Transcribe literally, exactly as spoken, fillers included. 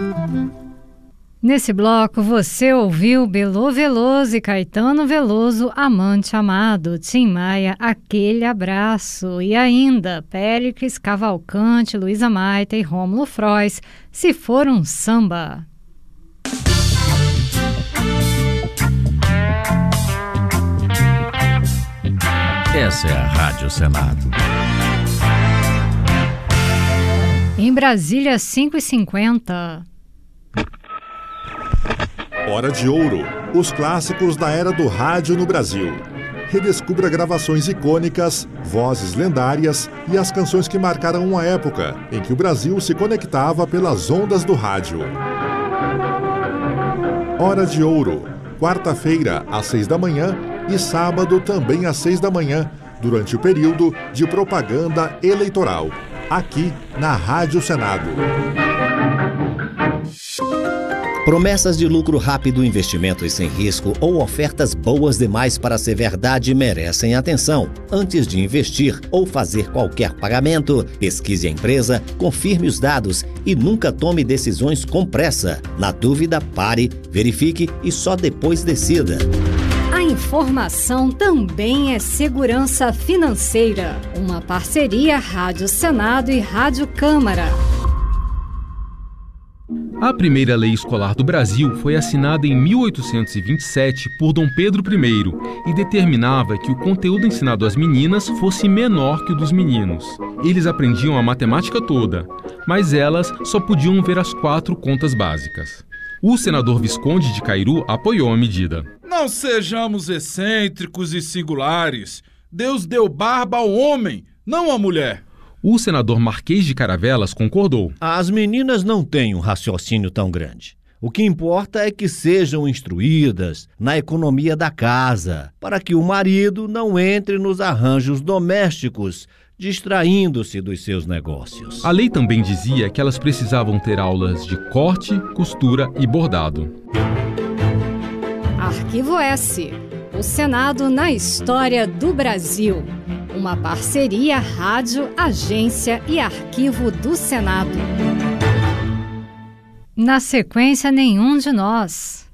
Nesse bloco você ouviu Belo Veloso e Caetano Veloso, Amante Amado, Tim Maia, Aquele Abraço, e ainda Péricles Cavalcante, Luísa Maita e Rômulo Frois, Se For um Samba. Essa é a Rádio Senado. Em Brasília, cinco e cinquenta. Hora de Ouro, os clássicos da era do rádio no Brasil. Redescubra gravações icônicas, vozes lendárias e as canções que marcaram uma época em que o Brasil se conectava pelas ondas do rádio. Hora de Ouro, quarta-feira às seis da manhã e sábado também às seis da manhã, durante o período de propaganda eleitoral, aqui na Rádio Senado. Promessas de lucro rápido, investimentos sem risco ou ofertas boas demais para ser verdade merecem atenção. Antes de investir ou fazer qualquer pagamento, pesquise a empresa, confirme os dados e nunca tome decisões com pressa. Na dúvida, pare, verifique e só depois decida. A informação também é segurança financeira. Uma parceria Rádio Senado e Rádio Câmara. A primeira lei escolar do Brasil foi assinada em mil oitocentos e vinte e sete por Dom Pedro I e determinava que o conteúdo ensinado às meninas fosse menor que o dos meninos. Eles aprendiam a matemática toda, mas elas só podiam ver as quatro contas básicas. O senador Visconde de Cairu apoiou a medida. Não sejamos excêntricos e singulares. Deus deu barba ao homem, não à mulher. O senador Marquês de Caravelas concordou. As meninas não têm um raciocínio tão grande. O que importa é que sejam instruídas na economia da casa, para que o marido não entre nos arranjos domésticos, distraindo-se dos seus negócios. A lei também dizia que elas precisavam ter aulas de corte, costura e bordado. Arquivo S. O Senado na história do Brasil. Uma parceria Rádio, Agência e Arquivo do Senado. Na sequência, Nenhum de Nós.